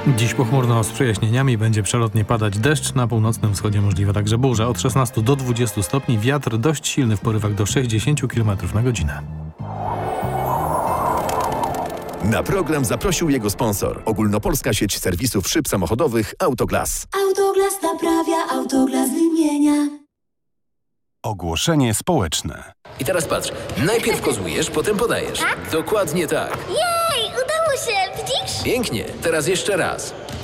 Dziś pochmurno z przejaśnieniami, będzie przelotnie padać deszcz, na północnym wschodzie możliwa także burza. Od 16 do 20 stopni, wiatr dość silny w porywach do 60 km na godzinę. Na program zaprosił jego sponsor. Ogólnopolska sieć serwisów szyb samochodowych Autoglas. Autoglas naprawia, Autoglas wymienia. Ogłoszenie społeczne. I teraz patrz, najpierw kozłujesz, potem podajesz. Tak? Dokładnie tak. Jej, udało się, widzisz? Pięknie, teraz jeszcze raz.